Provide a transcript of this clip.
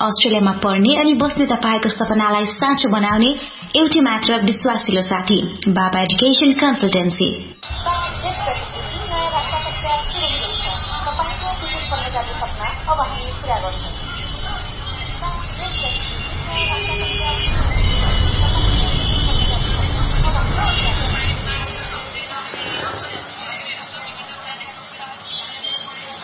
अस्ट्रेलियामा पढ्ने अनि बस्ने तपाईको सपनालाई साँचो बनाउने एउटै मात्र विश्वासिलो साथी बाबा एजुकेसन कन्सल्टेन्सी। तपाईको विदेश पढ्न जाने सपना अब हामी पूरा गर्छौं।